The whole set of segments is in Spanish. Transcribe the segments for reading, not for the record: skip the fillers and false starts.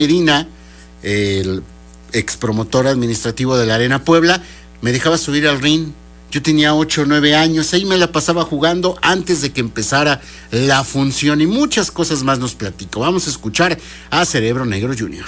Medina, el ex promotor administrativo de la Arena Puebla, me dejaba subir al ring. Yo tenía 8 o 9 años, ahí me la pasaba jugando antes de que empezara la función y muchas cosas más nos platicó. Vamos a escuchar a Cerebro Negro Jr.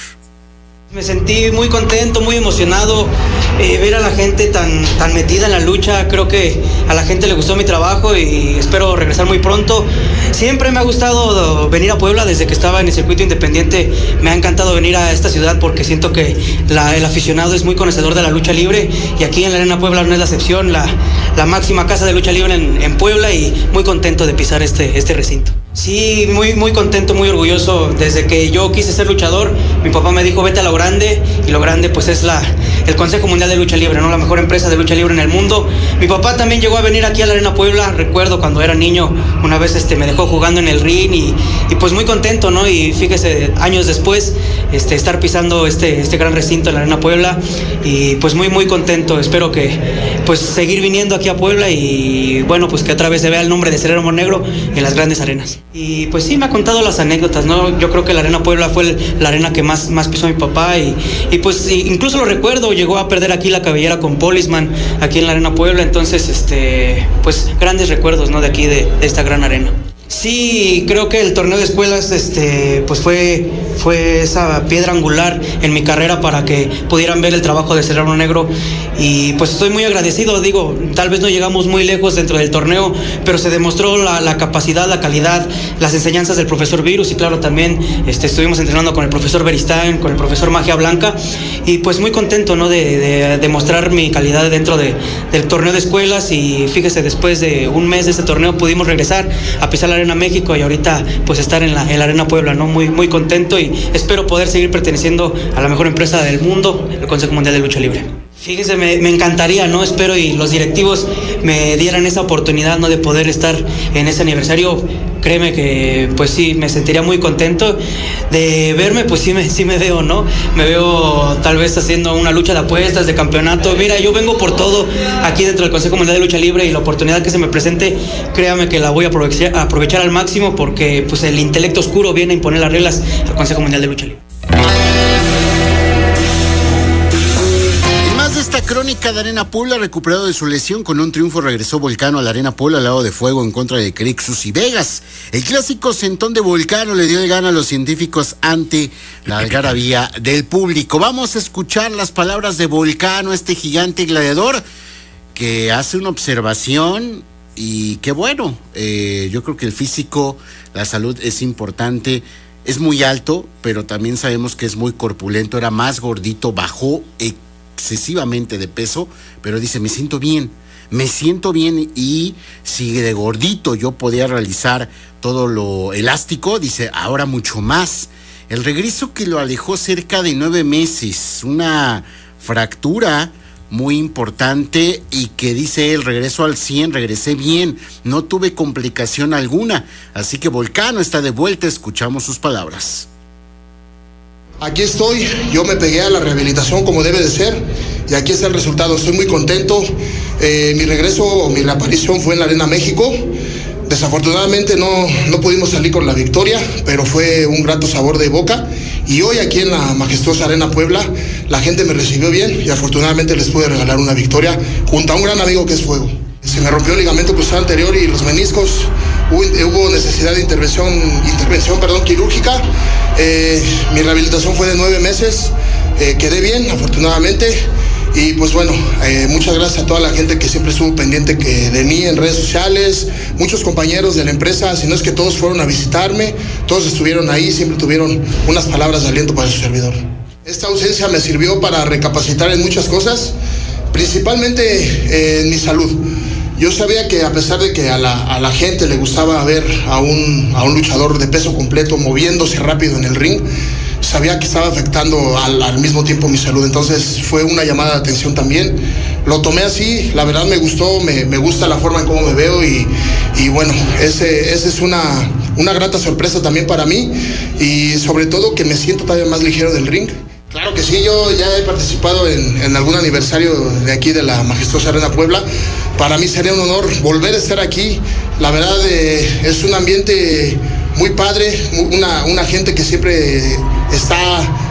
Me sentí muy contento, muy emocionado, ver a la gente tan metida en la lucha. Creo que a la gente le gustó mi trabajo y espero regresar muy pronto. Siempre me ha gustado venir a Puebla desde que estaba en el circuito independiente. Me ha encantado venir a esta ciudad porque siento que el aficionado es muy conocedor de la lucha libre y aquí en la Arena Puebla no es la excepción, la máxima casa de lucha libre en Puebla, y muy contento de pisar este recinto. Sí, muy contento, muy orgulloso. Desde que yo quise ser luchador, mi papá me dijo vete a lo grande, y lo grande pues es el Consejo Mundial de Lucha Libre, ¿no? La mejor empresa de lucha libre en el mundo. Mi papá también llegó a venir aquí a la Arena Puebla. Recuerdo cuando era niño, una vez me dejó jugando en el ring y pues muy contento, ¿no? Y fíjese, años después, estar pisando este gran recinto en la Arena Puebla, y pues muy contento. Espero que pues seguir viniendo aquí a Puebla y bueno, pues que otra vez se vea el nombre de Cerebro Negro en las grandes arenas. Y pues sí, me ha contado las anécdotas, ¿no? Yo creo que la Arena Puebla fue la arena que más pisó mi papá y pues incluso lo recuerdo, llegó a perder aquí la cabellera con Polisman, aquí en la Arena Puebla. Entonces, pues grandes recuerdos, ¿no? De aquí, de esta gran arena. Sí, creo que el torneo de escuelas pues fue esa piedra angular en mi carrera para que pudieran ver el trabajo de Cerebro Negro, y pues estoy muy agradecido. Digo, tal vez no llegamos muy lejos dentro del torneo, pero se demostró la capacidad, la calidad, las enseñanzas del profesor Virus, y claro, también estuvimos entrenando con el profesor Beristain, con el profesor Magia Blanca, y pues muy contento, ¿no? de demostrar mi calidad dentro del torneo de escuelas. Y fíjese, después de un mes de este torneo pudimos regresar a pisar la Arena México y ahorita pues estar en la Arena Puebla, ¿no? Muy contento, y espero poder seguir perteneciendo a la mejor empresa del mundo, el Consejo Mundial de Lucha Libre. Fíjese, me encantaría, ¿no? Espero y los directivos me dieran esa oportunidad, ¿no? De poder estar en ese aniversario. Créeme que pues sí, me sentiría muy contento de verme. Pues sí me veo, ¿no? Me veo tal vez haciendo una lucha de apuestas, de campeonato. Mira, yo vengo por todo aquí dentro del Consejo Mundial de Lucha Libre, y la oportunidad que se me presente, créame que la voy a aprovechar al máximo, porque pues el intelecto oscuro viene a imponer las reglas al Consejo Mundial de Lucha Libre. Esta crónica de Arena Puebla, recuperado de su lesión con un triunfo, regresó Volcano a la Arena Puebla al lado de Fuego en contra de Crixus y Vegas. El clásico sentón de Volcano le dio el gana a los científicos ante la algarabía del público. Vamos a escuchar las palabras de Volcano, este gigante gladiador que hace una observación, y que bueno, yo creo que el físico, la salud es importante. Es muy alto, pero también sabemos que es muy corpulento. Era más gordito, bajó excesivamente de peso, pero dice, me siento bien, y si de gordito yo podía realizar todo lo elástico, dice, ahora mucho más. El regreso que lo alejó cerca de 9 meses, una fractura muy importante, y que dice el regreso al 100, regresé bien, no tuve complicación alguna. Así que Volcano está de vuelta, escuchamos sus palabras. Aquí estoy, yo me pegué a la rehabilitación como debe de ser, y aquí está el resultado. Estoy muy contento. Mi regreso o mi reaparición fue en la Arena México. Desafortunadamente no pudimos salir con la victoria, pero fue un grato sabor de boca. Y hoy aquí en la majestuosa Arena Puebla, la gente me recibió bien, y afortunadamente les pude regalar una victoria junto a un gran amigo que es Fuego. Se me rompió el ligamento cruzado anterior y los meniscos. Hubo necesidad de intervención quirúrgica. Mi rehabilitación fue de 9 meses. Quedé bien, afortunadamente. Y pues bueno, muchas gracias a toda la gente que siempre estuvo pendiente de mí en redes sociales, muchos compañeros de la empresa, si no es que todos fueron a visitarme, todos estuvieron ahí, siempre tuvieron unas palabras de aliento para su servidor. Esta ausencia me sirvió para recapacitar en muchas cosas, principalmente en mi salud. Yo sabía que a pesar de que a la gente le gustaba ver a un luchador de peso completo moviéndose rápido en el ring, sabía que estaba afectando al mismo tiempo mi salud. Entonces fue una llamada de atención también. Lo tomé así, la verdad me gustó, me gusta la forma en cómo me veo, y bueno, ese es una grata sorpresa también para mí, y sobre todo que me siento todavía más ligero del ring. Claro que sí, yo ya he participado en algún aniversario de aquí de la majestuosa Arena Puebla. Para mí sería un honor volver a estar aquí. La verdad es un ambiente muy padre, una gente que siempre está